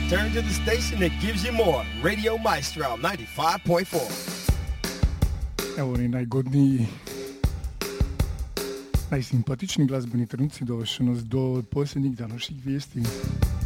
Turn to the station that gives you more. Radio Maestro 95.4. Evo oni najgodniji, najsimpatičniji glazbeni trenuci dovrše nas do posljednjih današnjih vijesti.